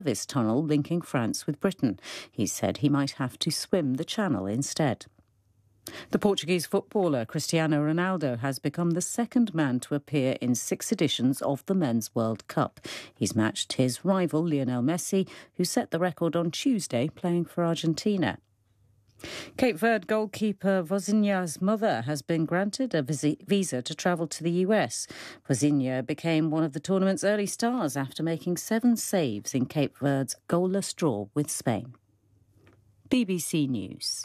this tunnel linking France with Britain. He said he might have to swim the channel instead. The Portuguese footballer Cristiano Ronaldo has become the second man to appear in 6 editions of the Men's World Cup. He's matched his rival Lionel Messi, who set the record on Tuesday playing for Argentina. Cape Verde goalkeeper Vozinha's mother has been granted a visa to travel to the US. Vozinha became one of the tournament's early stars after making 7 saves in Cape Verde's goalless draw with Spain. BBC News.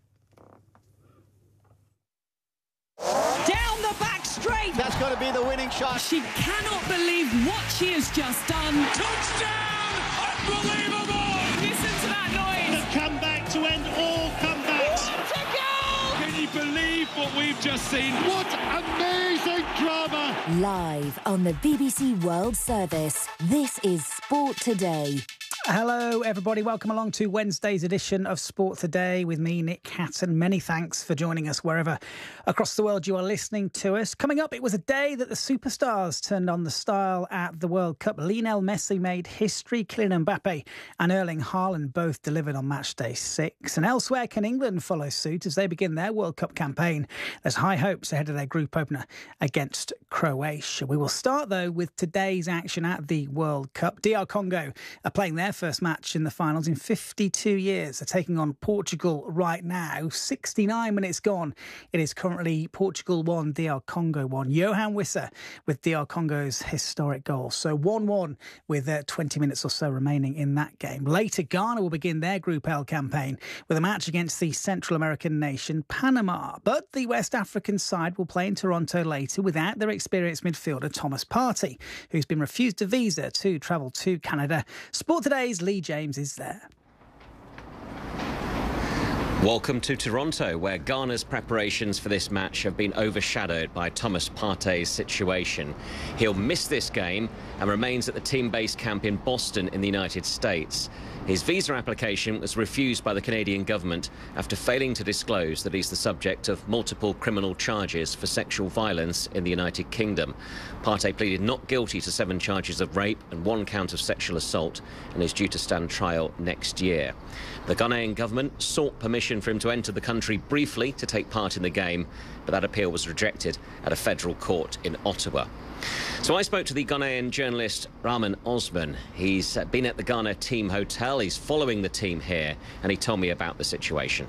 Down the back straight. That's got to be the winning shot. She cannot believe what she has just done. Touchdown! Unbelievable! Listen to that noise. The comeback to end all comebacks. What a goal! Can you believe what we've just seen? What amazing drama! Live on the BBC World Service, this is Sport Today. Hello, everybody. Welcome along to Wednesday's edition of Sport Today with me, Nick Hatton. Many thanks for joining us wherever across the world you are listening to us. Coming up, it was a day that the superstars turned on the style at the World Cup. Lionel Messi made history. Kylian Mbappe and Erling Haaland both delivered on match day 6. And elsewhere, can England follow suit as they begin their World Cup campaign? There's high hopes ahead of their group opener against Croatia. We will start, though, with today's action at the World Cup. DR Congo are playing their first match in the finals in 52 years. They're taking on Portugal right now. 69 minutes gone. It is currently Portugal 1, DR Congo 1. Johan Wissa with DR Congo's historic goal. So 1-1 with 20 minutes or so remaining in that game. Later, Ghana will begin their Group L campaign with a match against the Central American nation Panama. But the West African side will play in Toronto later without their experienced midfielder Thomas Partey, who's been refused a visa to travel to Canada. Sport Today's Lee James is there. Welcome to Toronto, where Ghana's preparations for this match have been overshadowed by Thomas Partey's situation. He'll miss this game and remains at the team-based camp in Boston in the United States. His visa application was refused by the Canadian government after failing to disclose that he's the subject of multiple criminal charges for sexual violence in the United Kingdom. Partey pleaded not guilty to 7 charges of rape and 1 count of sexual assault and is due to stand trial next year. The Ghanaian government sought permission for him to enter the country briefly to take part in the game, but that appeal was rejected at a federal court in Ottawa. So I spoke to the Ghanaian journalist Rahman Osman. He's been at the Ghana team hotel. He's following the team here, and he told me about the situation.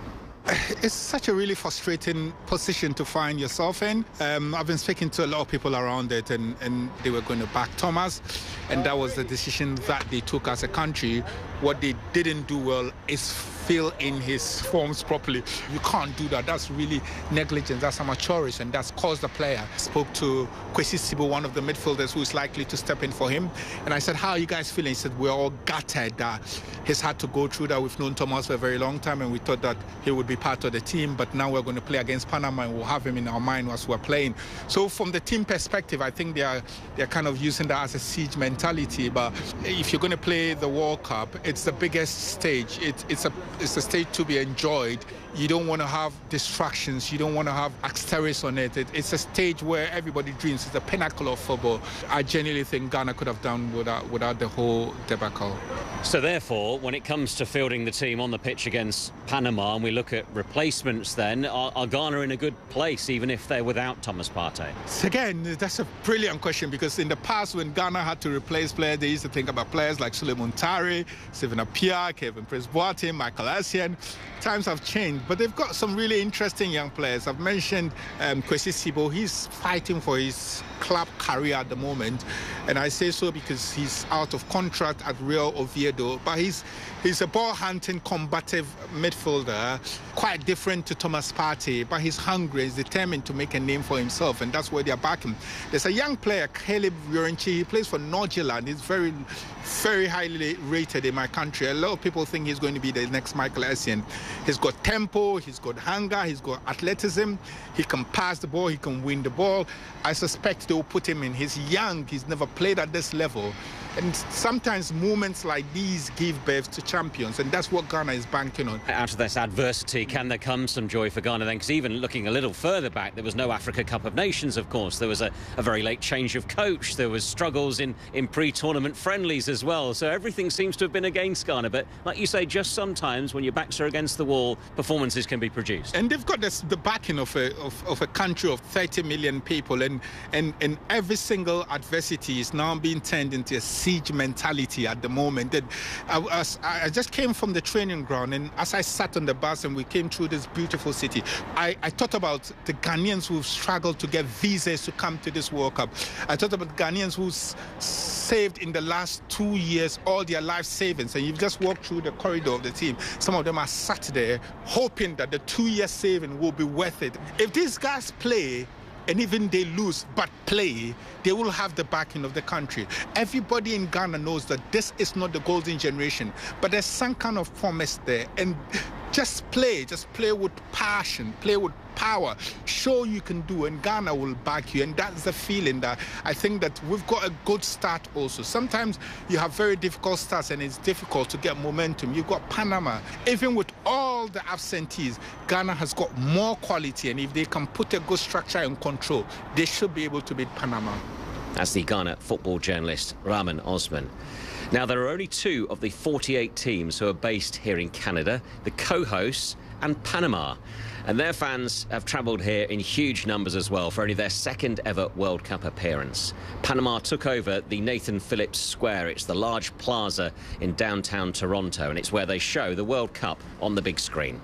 It's such a really frustrating position to find yourself in. I've been speaking to a lot of people around it, and they were going to back Thomas, and that was the decision that they took as a country. What they didn't do well is fill in his forms properly. You can't do that. That's really negligence. That's amateurism, and that's caused the player. I spoke to Kwesi Sibo, one of the midfielders who is likely to step in for him, and I said, how are you guys feeling? He said, we're all gutted that he's had to go through that. We've known Thomas for a very long time, and we thought that he would be part of the team, but now we're going to play against Panama, and we'll have him in our mind as we're playing. So from the team perspective, I think they're kind of using that as a siege mentality. But if you're going to play the World Cup, it's the biggest stage. It's a stage to be enjoyed. You don't want to have distractions. You don't want to have asterisks on it. It's a stage where everybody dreams. It's the pinnacle of football. I genuinely think Ghana could have done without the whole debacle. So therefore, when it comes to fielding the team on the pitch against Panama, and we look at replacements then, are Ghana in a good place, even if they're without Thomas Partey? Again, that's a brilliant question, because in the past, when Ghana had to replace players, they used to think about players like Suleiman Tare, Stephen Appiah, Kevin Prince-Boateng, Michael Essien. Times have changed, but they've got some really interesting young players. I've mentioned Kwesi Sibo. He's fighting for his club career at the moment, and I say so because he's out of contract at Real Oviedo, but he's a ball-hunting, combative midfielder, quite different to Thomas Partey, but he's hungry, he's determined to make a name for himself, and that's where they're backing. There's a young player, Caleb Yorenchi. He plays for Nordirland. He's very, very highly rated in my country. A lot of people think he's going to be the next Michael Essien. He's got tempo, he's got hunger, he's got athleticism, he can pass the ball, he can win the ball. I suspect they will put him in. He's young, he's never played at this level, And sometimes moments like these give birth to champions, and that's what Ghana is banking on. Out of this adversity, can there come some joy for Ghana then? Because even looking a little further back, there was no Africa Cup of Nations, of course. There was a very late change of coach. There was struggles in pre-tournament friendlies as well. So everything seems to have been against Ghana. But like you say, just sometimes when your backs are against the wall, performances can be produced. And they've got the backing of a country of 30 million people, and every single adversity is now being turned into a siege mentality at the moment. And I just came from the training ground, and as I sat on the bus and we came through this beautiful city, I thought about the Ghanaians who've struggled to get visas to come to this World Cup. I thought about Ghanaians who saved in the last 2 years all their life savings, and you've just walked through the corridor of the team. Some of them are sat there hoping that the 2 year saving will be worth it. If these guys play, and even they lose but play, they will have the backing of the country. Everybody in Ghana knows that this is not the golden generation, but there's some kind of promise there. And just play with passion, play with power, show you can do, and Ghana will back you. And that's the feeling that I think that we've got a good start also. Sometimes you have very difficult starts and it's difficult to get momentum. You've got Panama. Even with all the absentees, Ghana has got more quality, and if they can put a good structure and control, they should be able to beat Panama. That's the Ghana football journalist Rahman Osman. Now, there are only 2 of the 48 teams who are based here in Canada, the co-hosts and Panama. And their fans have travelled here in huge numbers as well for only their second ever World Cup appearance. Panama took over the Nathan Phillips Square. It's the large plaza in downtown Toronto, and it's where they show the World Cup on the big screen.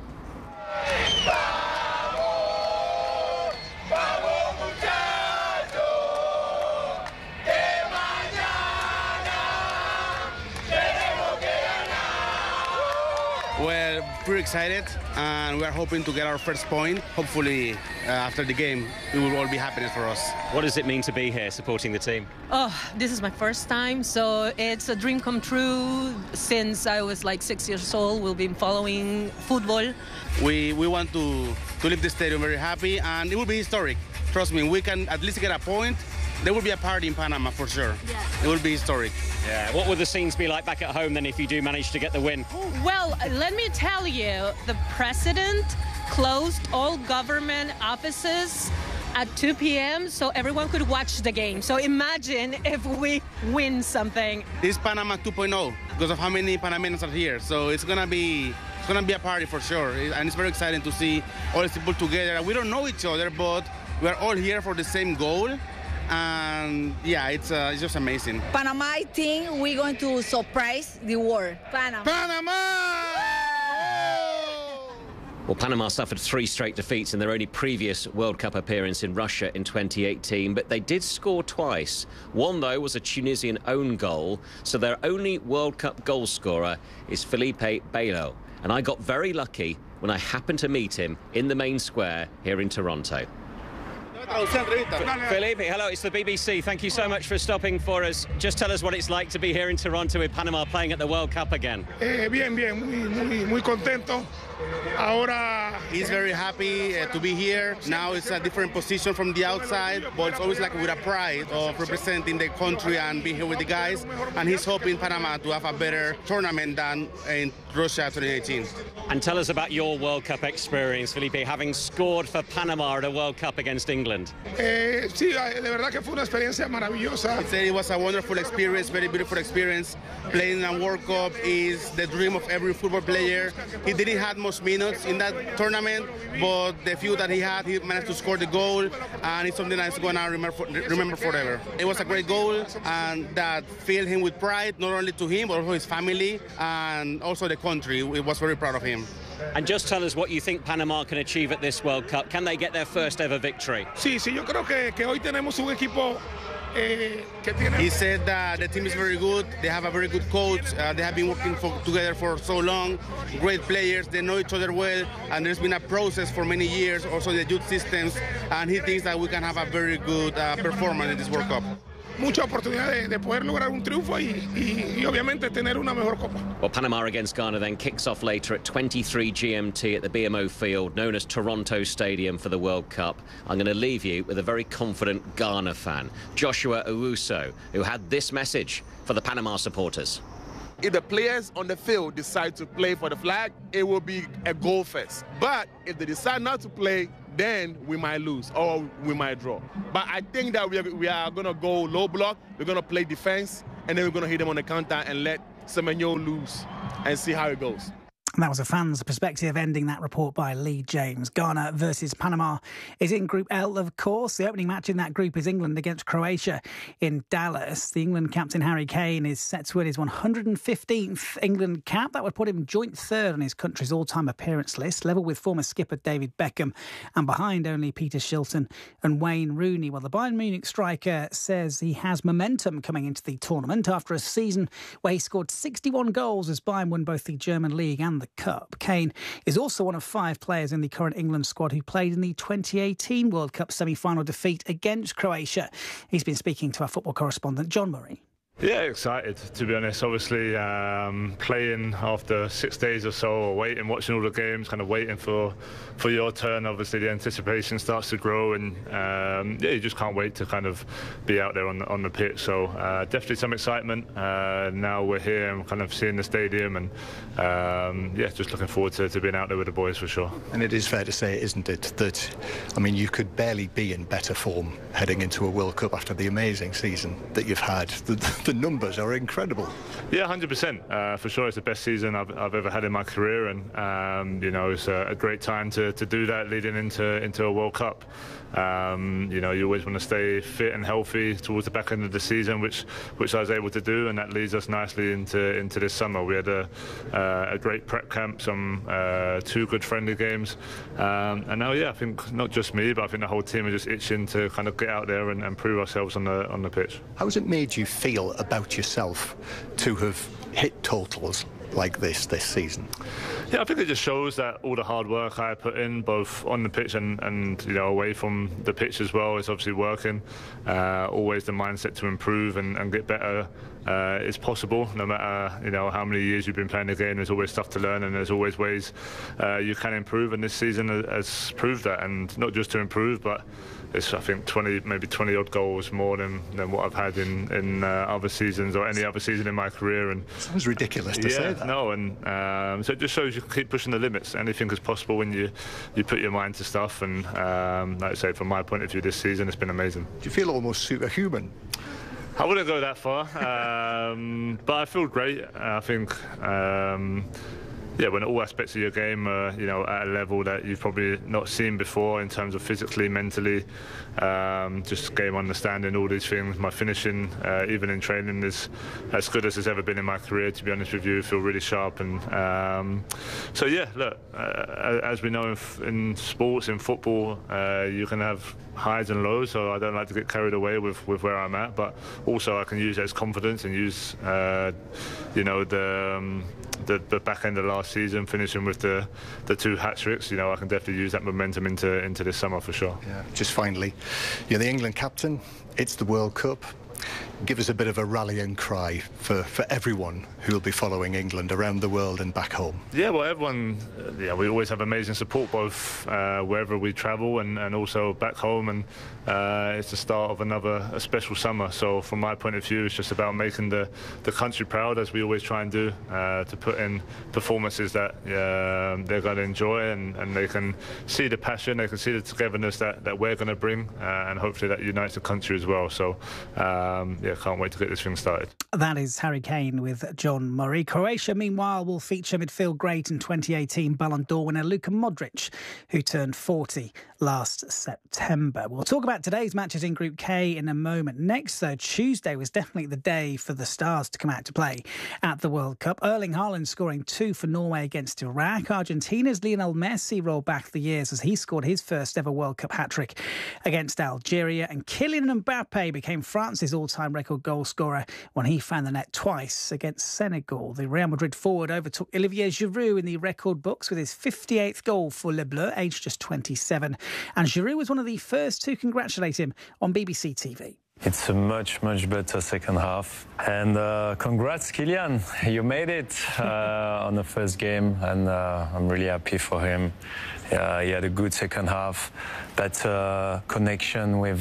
We're pretty excited, and we're hoping to get our first point. Hopefully, after the game, it will all be happiness for us. What does it mean to be here supporting the team? Oh, this is my first time, so it's a dream come true. Since I was like 6 years old, we've been following football. We want to leave the stadium very happy, and it will be historic. Trust me, we can at least get a point. There will be a party in Panama for sure. Yeah. It will be historic. Yeah. What will the scenes be like back at home then if you do manage to get the win? Well, let me tell you, the president closed all government offices at 2 p.m. so everyone could watch the game. So imagine if we win something. This is Panama 2.0 because of how many Panamanians are here. So it's gonna be a party for sure, and it's very exciting to see all these people together. We don't know each other, but we are all here for the same goal. And yeah, it's just amazing. Panama, I think we're going to surprise the world. Panama! Well, Panama suffered 3 straight defeats in their only previous World Cup appearance in Russia in 2018, but they did score twice. One, though, was a Tunisian own goal, so their only World Cup goal scorer is Felipe Belo. And I got very lucky when I happened to meet him in the main square here in Toronto. Felipe, hello, it's the BBC. Thank you so much for stopping for us. Just tell us what it's like to be here in Toronto with Panama playing at the World Cup again. Muy contento. Ahora he's very happy to be here. Now it's a different position from the outside, but it's always like with a pride of representing the country and being here with the guys. And he's hoping Panama to have a better tournament than in Russia 2018. And tell us about your World Cup experience, Felipe, having scored for Panama at a World Cup against England. Sí, de verdad que fue una experiencia maravillosa. He said it was a wonderful experience, very beautiful experience. Playing a World Cup is the dream of every football player. He didn't have much minutes in that tournament, but the few that he had, he managed to score the goal, and it's something that's going to remember forever. It was a great goal, and that filled him with pride, not only to him, but also his family, and also the country. We was very proud of him. And just tell us what you think Panama can achieve at this World Cup. Can they get their first ever victory? Sí, yo creo que hoy tenemos un equipo. He said that the team is very good. They have a very good coach. They have been working together for so long. Great players. They know each other well. And there's been a process for many years, also the youth systems. And he thinks that we can have a very good performance in this World Cup. mucha oportunidad de poder lograr un triunfo y obviamente tener una mejor copa. Well, Panama against Ghana then kicks off later at 23 GMT at the BMO Field, known as Toronto Stadium for the World Cup. I'm going to leave you with a very confident Ghana fan, Joshua Owusu, who had this message for the Panama supporters. If the players on the field decide to play for the flag, it will be a goal fest. But if they decide not to play, then we might lose or we might draw. But I think that we are going to go low block, we're going to play defense, and then we're going to hit them on the counter and let Semenyo lose and see how it goes. And that was a fan's perspective, ending that report by Lee James. Ghana versus Panama is in Group L, of course. The opening match in that group is England against Croatia in Dallas. The England captain Harry Kane is set to win his 115th England cap. That would put him joint third on his country's all-time appearance list, level with former skipper David Beckham, and behind only Peter Shilton and Wayne Rooney. Well, the Bayern Munich striker says he has momentum coming into the tournament after a season where he scored 61 goals as Bayern won both the German League and the Cup. Kane is also one of 5 players in the current England squad who played in the 2018 World Cup semi-final defeat against Croatia. He's been speaking to our football correspondent John Murray. Yeah, excited, to be honest. Obviously, playing after 6 days or so, or waiting, watching all the games, kind of waiting for your turn. Obviously, the anticipation starts to grow, and you just can't wait to kind of be out there on the pitch. So definitely some excitement. Now we're here and kind of seeing the stadium, and just looking forward to being out there with the boys for sure. And it is fair to say, isn't it, that you could barely be in better form heading into a World Cup after the amazing season that you've had. The numbers are incredible. Yeah, 100%. For sure, it's the best season I've ever had in my career, and it's a great time to do that leading into a World Cup. You always want to stay fit and healthy towards the back end of the season, which I was able to do, and that leads us nicely into this summer. We had a great prep camp, some 2 good friendly games, and now, I think not just me, but I think the whole team are just itching to kind of get out there and prove ourselves on the pitch. How has it made you feel about yourself to have hit totals like this season? Yeah, I think it just shows that all the hard work I put in, both on the pitch and away from the pitch as well, is obviously working. Always the mindset to improve and get better is possible. No matter how many years you've been playing the game, there's always stuff to learn, and there's always ways you can improve. And this season has proved that, and not just to improve, but it's, I think, 20 odd goals more than what I've had in other seasons or any other season in my career. And sounds ridiculous to say that. No, and so it just shows you can keep pushing the limits. Anything is possible when you put your mind to stuff. And like I say, from my point of view, this season it's been amazing. Do you feel almost superhuman? I wouldn't go that far, but I feel great. I think. When all aspects of your game are, at a level that you've probably not seen before in terms of physically, mentally, just game understanding, all these things. My finishing, even in training, is as good as it's ever been in my career, to be honest with you. I feel really sharp. And as we know in sports, in football, you can have highs and lows, so I don't like to get carried away with where I'm at, but also I can use it as confidence and use the back end of last season, finishing with the 2 hat-tricks. I can definitely use that momentum into this summer for sure. Yeah. Just finally, you're the England captain, it's the World Cup. Give us a bit of a rallying cry for everyone who will be following England around the world and back home. Yeah, well, everyone, we always have amazing support, both wherever we travel and also back home, and it's the start of a special summer. So from my point of view, it's just about making the country proud, as we always try and do, to put in performances that they're going to enjoy, and they can see the passion, they can see the togetherness that we're going to bring, and hopefully that unites the country as well. So can't wait to get this thing started. That is Harry Kane with John Murray. Croatia, meanwhile, will feature midfield great and 2018 Ballon d'Or winner Luka Modric, who turned 40 last September. We'll talk about today's matches in Group K in a moment. Next, though, Tuesday was definitely the day for the stars to come out to play at the World Cup. Erling Haaland scoring 2 for Norway against Iraq. Argentina's Lionel Messi rolled back the years as he scored his first ever World Cup hat-trick against Algeria. And Kylian Mbappe became France's all-time record goal scorer when he found the net twice against Senegal. The Real Madrid forward overtook Olivier Giroud in the record books with his 58th goal for Les Bleus, aged just 27. And Giroud was one of the first to congratulate him on BBC TV. It's a much better second half. And congrats, Kylian. You made it on the first game, and I'm really happy for him. He had a good second half. That connection with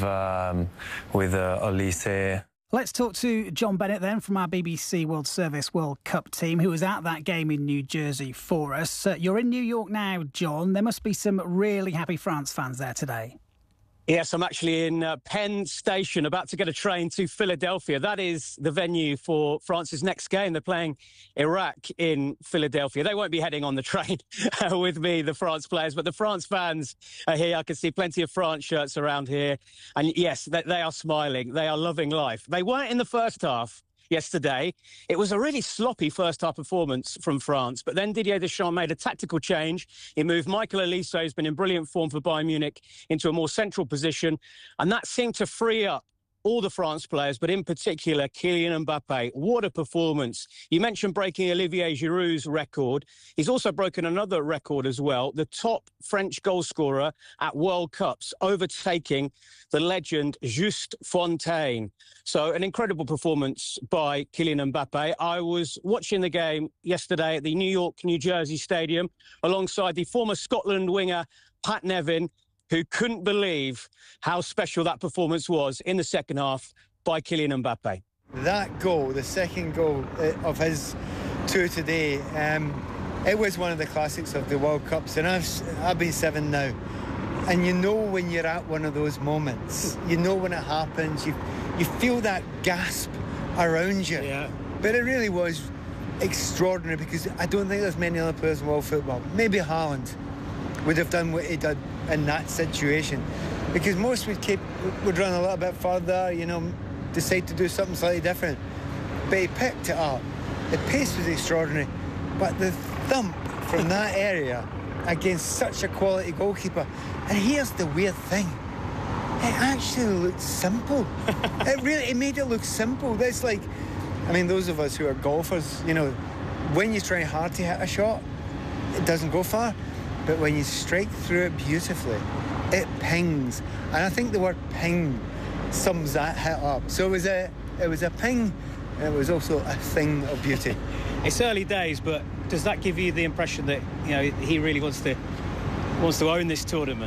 Olise. Let's talk to John Bennett then from our BBC World Service World Cup team, who was at that game in New Jersey for us. You're in New York now, John. There must be some really happy France fans there today. Yes, I'm actually in Penn Station, about to get a train to Philadelphia. That is the venue for France's next game. They're playing Iraq in Philadelphia. They won't be heading on the train with me, the France players, but the France fans are here. I can see plenty of France shirts around here. And yes, they are smiling. They are loving life. They weren't in the first half yesterday. It was a really sloppy first-half performance from France, but then Didier Deschamps made a tactical change. He moved Michael Olise, who's been in brilliant form for Bayern Munich, into a more central position, and that seemed to free up all the France players, but in particular, Kylian Mbappe. What a performance. You mentioned breaking Olivier Giroud's record. He's also broken another record as well, the top French goal scorer at World Cups, overtaking the legend Just Fontaine. So an incredible performance by Kylian Mbappe. I was watching the game yesterday at the New York, New Jersey Stadium alongside the former Scotland winger Pat Nevin, who couldn't believe how special that performance was in the second half by Kylian Mbappe. That goal, the second goal of his tour today, it was one of the classics of the World Cups, and I've been 7 now. And you know when you're at one of those moments, you know when it happens, you feel that gasp around you. Yeah. But it really was extraordinary, because I don't think there's many other players in world football, maybe Haaland, would have done what he did in that situation, because most would run a little bit further, you know, decide to do something slightly different. But he picked it up. The pace was extraordinary, but the thump from that area against such a quality goalkeeper. And here's the weird thing: it actually looked simple. It made it look simple. That's like, I mean, those of us who are golfers, you know, when you try hard to hit a shot, it doesn't go far. But when you strike through it beautifully, it pings. And I think the word ping sums that hit up. So it was a ping, and it was also a thing of beauty. It's early days, but does that give you the impression that, you know, he really wants to own this tournament?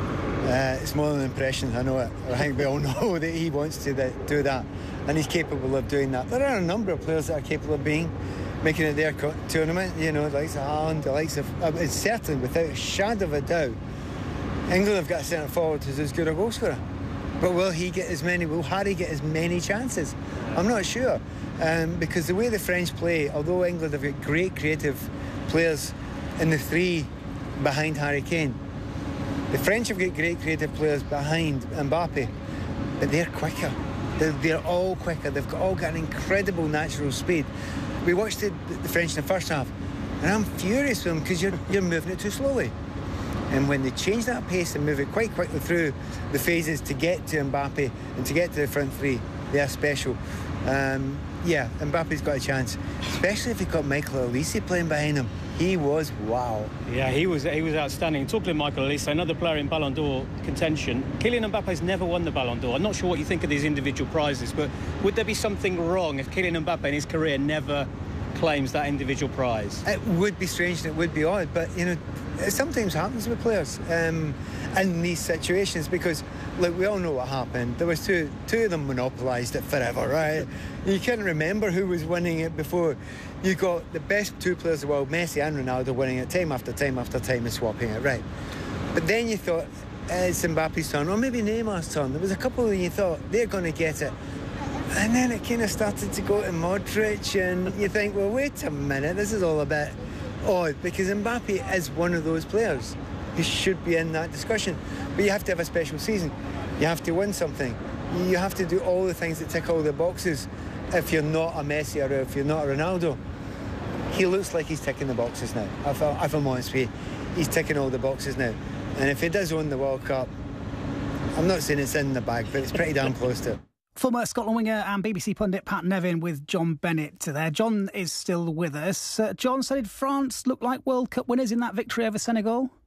It's more than an impression, I know it. I think we all know that he wants to do that, and he's capable of doing that. There are a number of players that are capable of making it their tournament, you know, the likes of Haaland, the likes of... It's certainly, without a shadow of a doubt, England have got a centre forward who's as good a goal scorer. But will Harry get as many chances? I'm not sure. Because the way the French play, although England have got great creative players in the three behind Harry Kane, the French have got great creative players behind Mbappe, but they're quicker. They're all quicker. They've all got an incredible natural speed. We watched the French in the first half, and I'm furious with them, because you're moving it too slowly. And when they change that pace and move it quite quickly through the phases to get to Mbappe and to get to the front three, they are special. Yeah, Mbappe's got a chance, especially if you've got Michael Olise playing behind him. He was wow. Yeah, he was outstanding. Talking to Michael Olise, another player in Ballon d'Or contention. Kylian Mbappe's never won the Ballon d'Or. I'm not sure what you think of these individual prizes, but would there be something wrong if Kylian Mbappe in his career never claims that individual prize? It would be strange and it would be odd, but, you know, it sometimes happens with players in these situations, because, look, we all know what happened. There was two of them monopolised it forever, right? You can't remember who was winning it before. You got the best two players in the world, Messi and Ronaldo, winning it time after time after time and swapping it, right? But then you thought, it's Mbappe's turn, or maybe Neymar's turn. There was a couple that you thought, they're going to get it. And then it kind of started to go to Modric, and you think, well, wait a minute, this is all a bit odd, because Mbappe is one of those players who should be in that discussion. But you have to have a special season. You have to win something. You have to do all the things that tick all the boxes. If you're not a Messi or if you're not a Ronaldo, he looks like he's ticking the boxes now. If I'm honest with you, he's ticking all the boxes now. And if he does win the World Cup, I'm not saying it's in the bag, but it's pretty damn close to it. Former Scotland winger and BBC pundit Pat Nevin with John Bennett there. John is still with us. John, so did France look like World Cup winners in that victory over Senegal?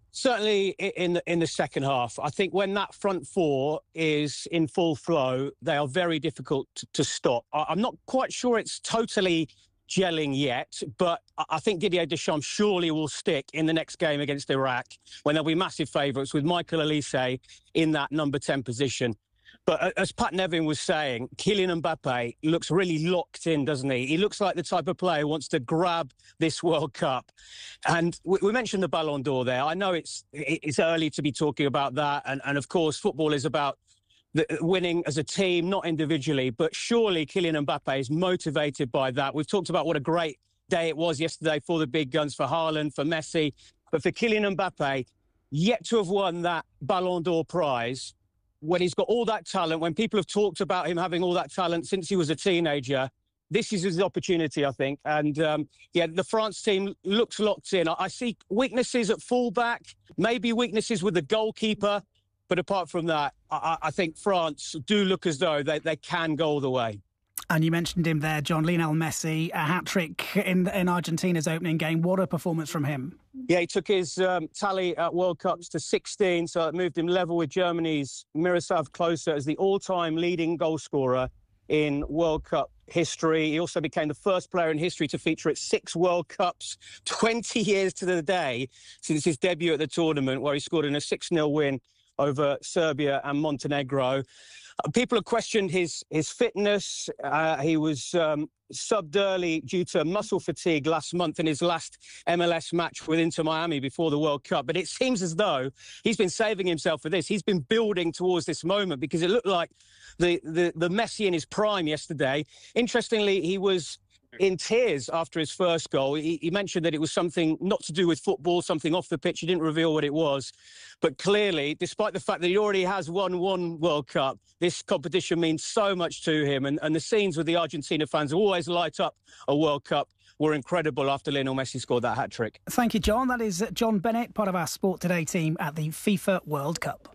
Certainly in the second half. I think when that front four is in full flow, they are very difficult to stop. I'm not quite sure it's totally gelling yet, but I think Didier Deschamps surely will stick in the next game against Iraq when there'll be massive favourites with Michael Olise in that number 10 position. But as Pat Nevin was saying, Kylian Mbappe looks really locked in, doesn't he? He looks like the type of player who wants to grab this World Cup. And we mentioned the Ballon d'Or there. I know it's early to be talking about that. And of course, football is about winning as a team, not individually. But surely Kylian Mbappe is motivated by that. We've talked about what a great day it was yesterday for the big guns, for Haaland, for Messi. But for Kylian Mbappe, yet to have won that Ballon d'Or prize, when he's got all that talent, when people have talked about him having all that talent since he was a teenager, this is his opportunity, I think. And, the France team looks locked in. I see weaknesses at fullback, maybe weaknesses with the goalkeeper. But apart from that, I think France do look as though they can go all the way. And you mentioned him there, John, Lionel Messi, a hat-trick in Argentina's opening game. What a performance from him. Yeah, he took his tally at World Cups to 16, so it moved him level with Germany's Miroslav Klose as the all-time leading goal scorer in World Cup history. He also became the first player in history to feature at 6 World Cups, 20 years to the day since his debut at the tournament, where he scored in a 6-0 win over Serbia and Montenegro. People have questioned his fitness. He was subbed early due to muscle fatigue last month in his last MLS match with Inter Miami before the World Cup. But it seems as though he's been saving himself for this. He's been building towards this moment because it looked like the Messi in his prime yesterday. Interestingly, he was in tears after his first goal. He mentioned that it was something not to do with football, something off the pitch. He didn't reveal what it was. But clearly, despite the fact that he already has won one World Cup, this competition means so much to him. And the scenes with the Argentina fans who always light up a World Cup were incredible after Lionel Messi scored that hat-trick. Thank you, John. That is John Bennett, part of our Sport Today team at the FIFA World Cup.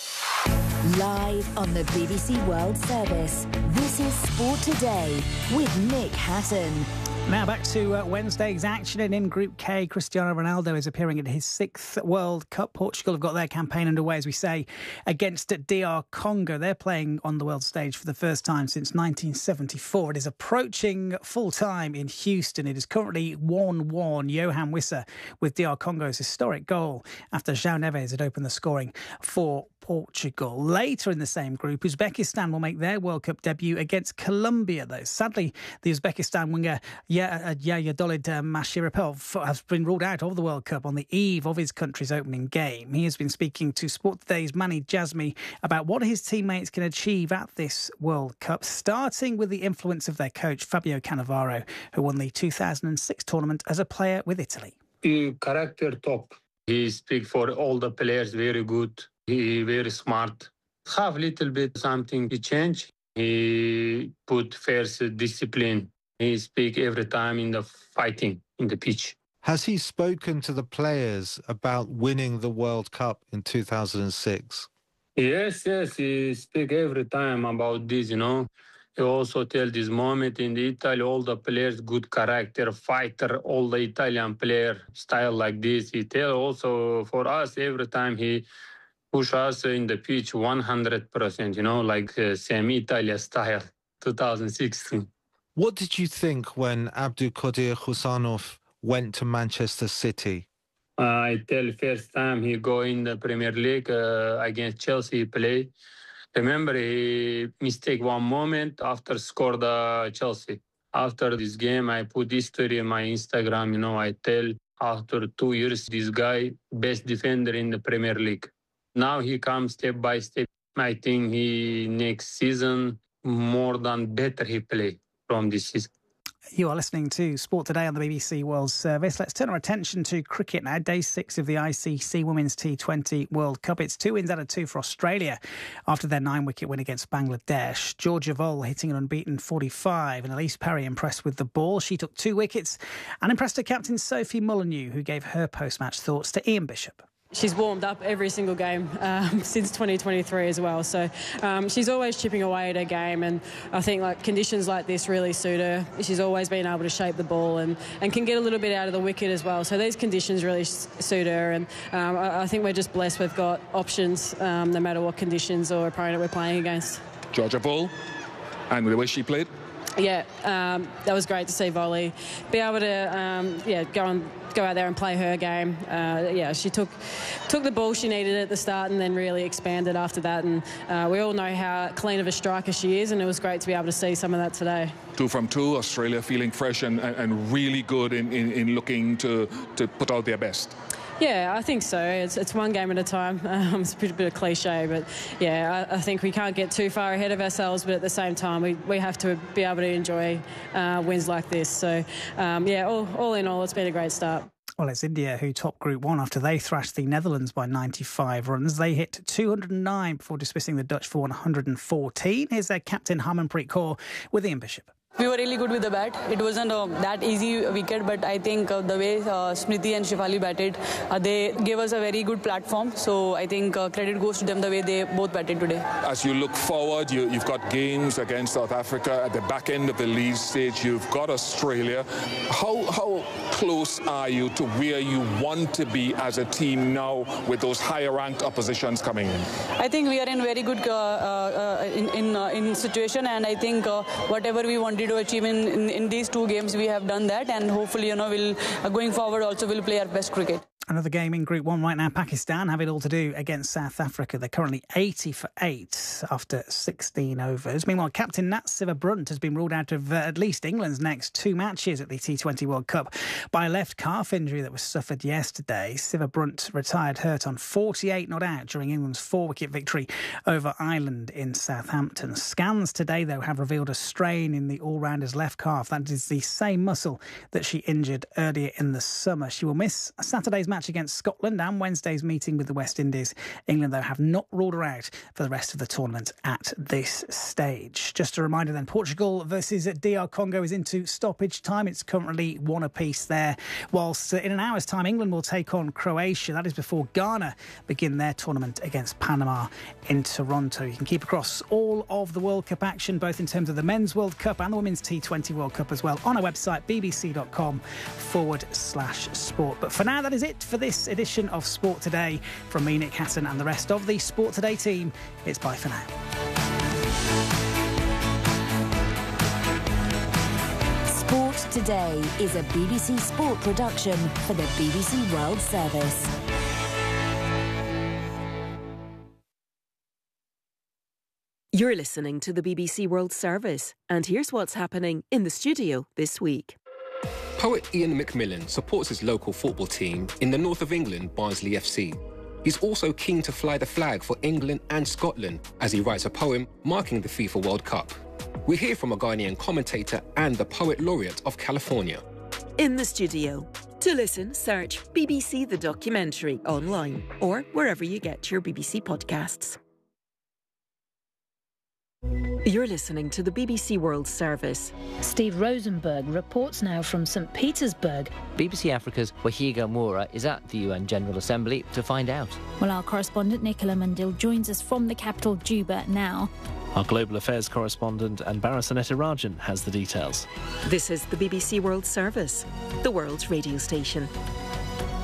Live on the BBC World Service, this is Sport Today with Nick Hatton. Now back to Wednesday's action, and in Group K, Cristiano Ronaldo is appearing at his 6th World Cup. Portugal have got their campaign underway, as we say, against DR Congo. They're playing on the world stage for the first time since 1974. It is approaching full time in Houston. It is currently 1-1. Johan Wissa with DR Congo's historic goal after João Neves had opened the scoring for Portugal. Later in the same group, Uzbekistan will make their World Cup debut against Colombia, though. Sadly, the Uzbekistan winger Yayadolid Mashirapov has been ruled out of the World Cup on the eve of his country's opening game. He has been speaking to Sport Today's Manny Jazmi about what his teammates can achieve at this World Cup, starting with the influence of their coach, Fabio Cannavaro, who won the 2006 tournament as a player with Italy. He character top. He speaks for all the players very good. He very smart. Have little bit something to change. He put first discipline. He speak every time in the fighting in the pitch. Has he spoken to the players about winning the World Cup in 2006? Yes, he speak every time about this, He also tell this moment in the Italy, all the players, good character, fighter, all the Italian player style like this. He tell also for us every time he push us in the pitch 100%, like same Italia style, 2016. What did you think when Abdulkadir Husanov went to Manchester City? I tell first time he go in the Premier League against Chelsea, he play. Remember, he mistake one moment after scored Chelsea. After this game, I put history in my Instagram, I tell after 2 years, this guy, best defender in the Premier League. Now he comes step by step. I think he next season more than better he play from this season. You are listening to Sport Today on the BBC World Service. Let's turn our attention to cricket now. Day 6 of the ICC Women's T20 World Cup. It's 2 wins out of 2 for Australia after their 9-wicket win against Bangladesh. Georgia Vole hitting an unbeaten 45, and Elise Perry impressed with the ball. She took 2 wickets and impressed her captain Sophie Molyneux, who gave her post-match thoughts to Ian Bishop. She's warmed up every single game since 2023 as well. So she's always chipping away at her game, and I think conditions like this really suit her. She's always been able to shape the ball and can get a little bit out of the wicket as well. So these conditions really suit her, and I think we're just blessed we've got options no matter what conditions or opponent we're playing against. Georgia Bull, and the way she played. Yeah, that was great to see Volley be able to go out there and play her game. She took the ball she needed at the start and then really expanded after that. And we all know how clean of a striker she is, and it was great to be able to see some of that today. 2 from 2, Australia feeling fresh and really good in looking to put out their best. Yeah, I think so. It's one game at a time. It's a bit of cliche, but yeah, I think we can't get too far ahead of ourselves, but at the same time, we have to be able to enjoy wins like this. So, all in all, it's been a great start. Well, it's India who topped Group 1 after they thrashed the Netherlands by 95 runs. They hit 209 before dismissing the Dutch for 114. Here's their captain, Harmanpreet Kaur, with Ian Bishop. We were really good with the bat. It wasn't that easy wicket, but I think the way Smriti and Shefali batted, they gave us a very good platform. So I think credit goes to them the way they both batted today. As you look forward, you've got games against South Africa at the back end of the league stage. You've got Australia. How close are you to where you want to be as a team now with those higher ranked oppositions coming in? I think we are in very good in situation, and I think whatever we wanted to achieve in these 2 games, we have done that, and hopefully, we'll going forward also we'll play our best cricket. Another game in Group 1 right now. Pakistan have it all to do against South Africa. They're currently 80 for 8 after 16 overs. Meanwhile, captain Nat Sciver-Brunt has been ruled out of at least England's next 2 matches at the T20 World Cup by a left calf injury that was suffered yesterday. Sciver-Brunt retired hurt on 48 not out during England's 4-wicket victory over Ireland in Southampton. Scans today, though, have revealed a strain in the all-rounder's left calf. That is the same muscle that she injured earlier in the summer. She will miss Saturday's match against Scotland and Wednesday's meeting with the West Indies. England, though, have not ruled her out for the rest of the tournament at this stage. Just a reminder then, Portugal versus DR Congo is into stoppage time. It's currently 1 apiece there, whilst in an hour's time England will take on Croatia. That is before Ghana begin their tournament against Panama in Toronto. You can keep across all of the World Cup action, both in terms of the Men's World Cup and the Women's T20 World Cup as well, on our website bbc.com/sport. But for now, that is it for this edition of Sport Today. From me, Nick Hatton, and the rest of the Sport Today team, it's bye for now. Sport Today is a BBC Sport production for the BBC World Service. You're listening to the BBC World Service, and here's what's happening in the studio this week. Poet Ian McMillan supports his local football team in the north of England, Barnsley FC. He's also keen to fly the flag for England and Scotland as he writes a poem marking the FIFA World Cup. We hear from a Ghanaian commentator and the Poet Laureate of California. In the studio. To listen, search BBC The Documentary online or wherever you get your BBC podcasts. You're listening to the BBC World Service. Steve Rosenberg reports now from St. Petersburg. BBC Africa's Wahiga Moura is at the UN General Assembly to find out. Well, our correspondent Nicola Mundil joins us from the capital, Juba, now. Our Global Affairs correspondent Anbara Sanetirajan has the details. This is the BBC World Service, the world's radio station.